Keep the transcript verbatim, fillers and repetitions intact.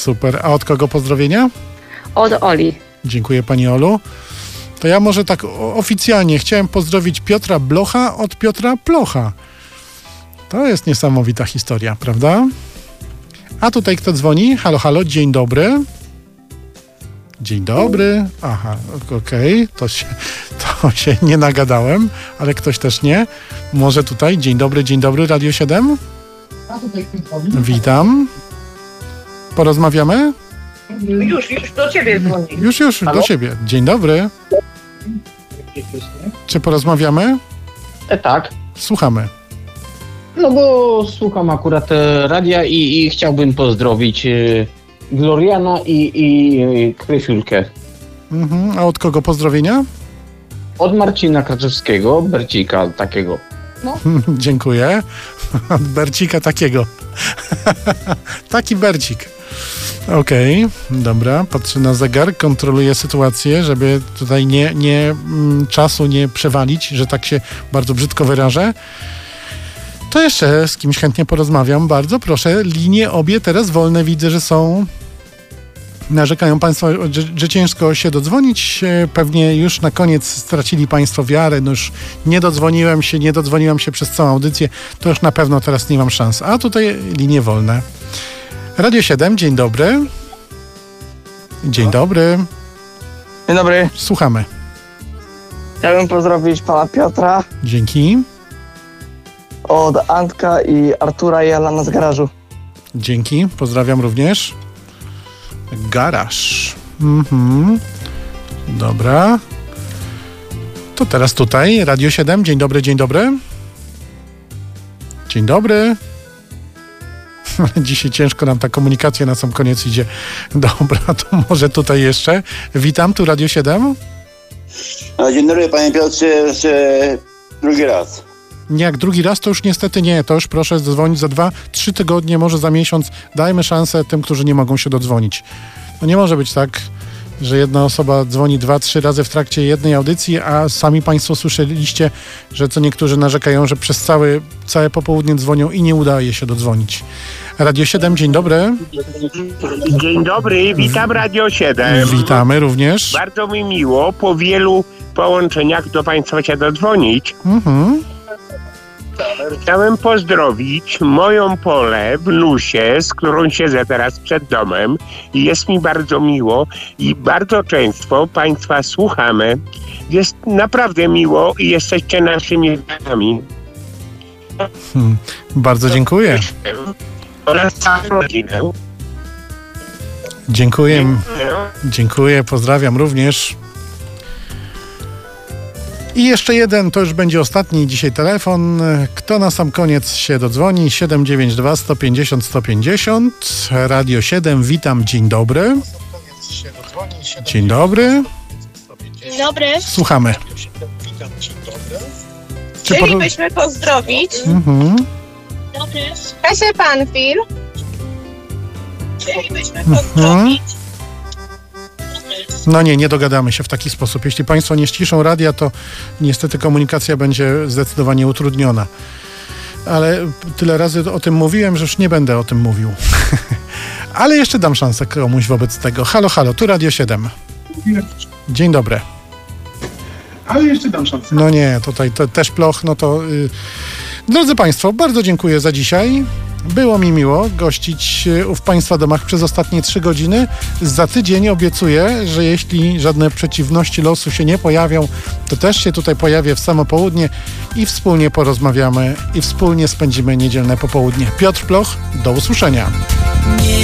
Super. A od kogo pozdrowienia? Od Oli. Dziękuję pani Olu. To ja może tak oficjalnie chciałem pozdrowić Piotra Blocha od Piotra Plocha. To jest niesamowita historia, prawda? A tutaj kto dzwoni? Halo, halo, dzień dobry. Dzień dobry. Aha, okej, okay. to, się, to się nie nagadałem, ale ktoś też nie. Może tutaj? Dzień dobry, dzień dobry, Radio siedem. A tutaj kto dzwoni? Witam. Porozmawiamy? Już, już do ciebie dzwoni. Już, już, Halo? do ciebie. Dzień dobry. Czy porozmawiamy? E, tak. Słuchamy. No bo słucham akurat e, radia i, i chciałbym pozdrowić e, Gloriana i, i e, Krysiulkę. Mhm. A od kogo pozdrowienia? Od Marcina Kraczewskiego, Bercika takiego. No. Dziękuję. Od Bercika takiego. Taki Bercik. Okej, okay, dobra. Patrzę na zegar, kontroluję sytuację, żeby tutaj nie, nie mm, czasu nie przewalić, że tak się bardzo brzydko wyrażę. To jeszcze z kimś chętnie porozmawiam. Bardzo proszę, linie obie teraz wolne widzę, że są. Narzekają Państwo, że, że ciężko się dodzwonić. Pewnie już na koniec stracili Państwo wiarę. No już nie dodzwoniłem się, nie dodzwoniłam się przez całą audycję. To już na pewno teraz nie mam szans. A tutaj linie wolne. Radio siedem, dzień dobry. Dzień dobry. Dzień dobry. Słuchamy. Chciałbym pozdrowić pana Piotra Dzięki. od Antka i Artura i Alana z garażu. Dzięki, pozdrawiam również. Garaż. Mhm. Dobra. To teraz tutaj, Radio siedem, dzień dobry, dzień dobry. Dzień dobry. Dzisiaj ciężko nam ta komunikacja na sam koniec idzie. Dobra, to może tutaj jeszcze. Witam, tu Radio siedem. Dzień dobry, panie Piotrze, jeszcze drugi raz. Nie, jak drugi raz, to już niestety nie. To już proszę zadzwonić za dwa, trzy tygodnie, może za miesiąc. Dajmy szansę tym, którzy nie mogą się dodzwonić. No nie może być tak, że jedna osoba dzwoni dwa, trzy razy w trakcie jednej audycji, a sami Państwo słyszeliście, że co niektórzy narzekają, że przez cały, całe popołudnie dzwonią i nie udaje się dodzwonić. Radio siedem, dzień dobry. Dzień dobry, witam Radio siedem. Witamy również. Bardzo mi miło po wielu połączeniach do Państwa się dodzwonić. Mhm. Chciałem pozdrowić moją Polę w Lusie, z którą siedzę teraz przed domem i jest mi bardzo miło i bardzo często Państwa słuchamy. Jest naprawdę miło i jesteście naszymi widzami. Hmm. Bardzo dziękuję. Oraz całą rodzinę. Dziękuję. Dziękuję, pozdrawiam również. I jeszcze jeden, to już będzie ostatni dzisiaj telefon. Kto na sam koniec się dodzwoni? siedem dziewięć dwa, sto pięćdziesiąt, sto pięćdziesiąt. Radio siedem, witam, dzień dobry. Dzień dobry. Dzień dobry. Słuchamy. Czy po... Chcielibyśmy pozdrowić Mhm. Kasię Panfil. Chcielibyśmy pozdrowić No nie, nie dogadamy się w taki sposób. Jeśli Państwo nie ściszą radia, to niestety komunikacja będzie zdecydowanie utrudniona. Ale tyle razy o tym mówiłem, że już nie będę o tym mówił. Ale jeszcze dam szansę komuś wobec tego. Halo, halo, tu Radio siedem. Dzień dobry. Ale jeszcze dam szansę. No nie, tutaj to, też Ploch, no to... Yy. Drodzy Państwo, bardzo dziękuję za dzisiaj. Było mi miło gościć w Państwa domach przez ostatnie trzy godziny. Za tydzień obiecuję, że jeśli żadne przeciwności losu się nie pojawią, to też się tutaj pojawię w samo południe i wspólnie porozmawiamy i wspólnie spędzimy niedzielne popołudnie. Piotr Ploch, do usłyszenia.